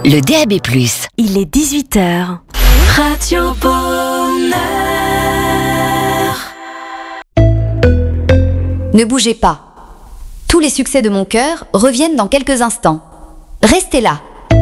le DAB+. Il est 18h. Radio Bonheur. Ne bougez pas. Tous les succès de mon cœur reviennent dans quelques instants. Restez là.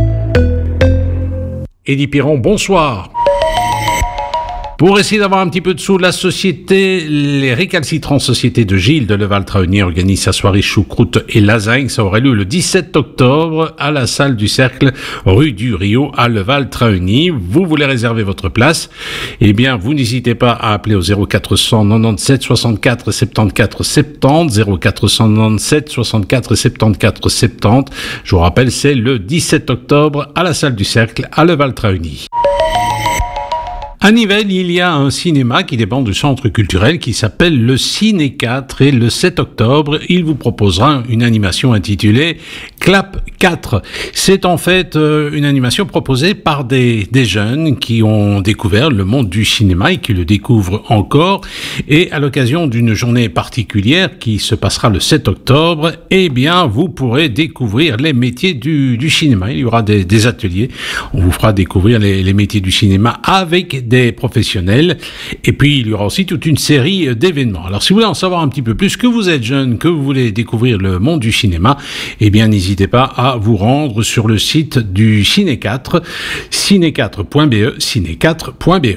Eddie Piron, bonsoir. Pour essayer d'avoir un petit peu de sous, la société, les récalcitrants sociétés de Gilles de Leval-Traunier organisent sa soirée choucroute et lasagne. Ça aurait lieu le 17 octobre à la salle du Cercle, rue du Rio, à Leval-Traunier. Vous voulez réserver votre place? Eh bien, vous n'hésitez pas à appeler au 0497 64 74 70, 0497 64 74 70. Je vous rappelle, c'est le 17 octobre à la salle du Cercle, à Leval-Traunier. À Nivelles, il y a un cinéma qui dépend du centre culturel qui s'appelle le Ciné 4 et le 7 octobre, il vous proposera une animation intitulée Clap 4. C'est en fait une animation proposée par des jeunes qui ont découvert le monde du cinéma et qui le découvrent encore. Et à l'occasion d'une journée particulière qui se passera le 7 octobre, eh bien, vous pourrez découvrir les métiers du cinéma. Il y aura des ateliers. On vous fera découvrir les métiers du cinéma avec des professionnels, et puis il y aura aussi toute une série d'événements. Alors si vous voulez en savoir un petit peu plus, que vous êtes jeune, que vous voulez découvrir le monde du cinéma, eh bien n'hésitez pas à vous rendre sur le site du Ciné 4, ciné4.be, ciné4.be.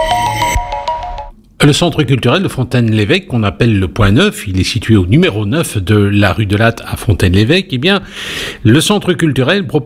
Le centre culturel de Fontaine-l'Évêque, qu'on appelle le Point Neuf, il est situé au numéro 9 de la rue de Latte à Fontaine-l'Évêque. Eh bien, le centre culturel propose